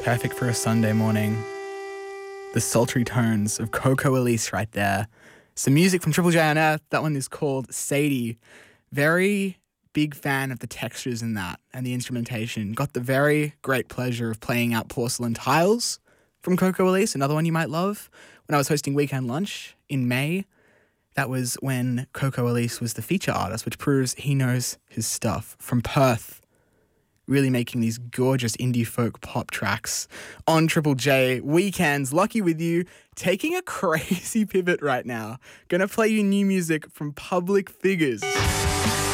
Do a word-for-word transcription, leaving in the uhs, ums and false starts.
Perfect for a Sunday morning. The sultry tones of Coco Elise right there. Some music from Triple J on Earth. That one is called Sadie. Very big fan of the textures in that and the instrumentation. Got the very great pleasure of playing out Porcelain Tiles from Coco Elise, another one you might love. When I was hosting Weekend Lunch in May, that was when Coco Elise was the feature artist, which proves he knows his stuff. From Perth, really making these gorgeous indie folk pop tracks on Triple J. Weekends, Lucky With You, taking a crazy pivot right now. Gonna play you new music from Public Figures.